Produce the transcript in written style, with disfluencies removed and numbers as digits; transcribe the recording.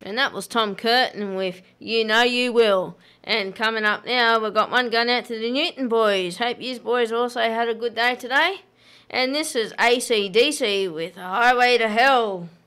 And that was Tom Curtin with You Know You Will. And coming up now, we've got one going out to the Newton boys. Hope you boys also had a good day today. And this is AC/DC with Highway to Hell.